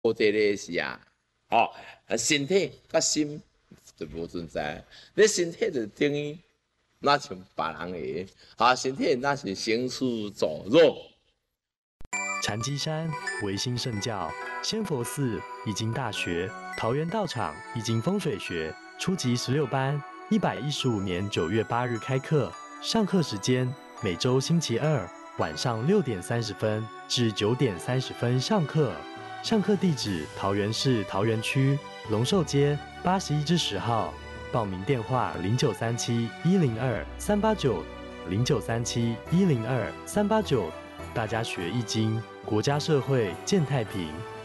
无地咧是啊，哦，身体甲心就无存在。你身体就等于那像别人的，身体那是行尸走肉。 禅机山、维新圣教、仙佛寺、易经大学、桃园道场易经风水学初级16班，115年9月8日开课。上课时间每周星期二晚上6点30分至9点30分上课。上课地址：桃园市桃园区龙寿街81-10号。报名电话：0937-102-389，0937-102-389。大家学易经，国家社会健太平。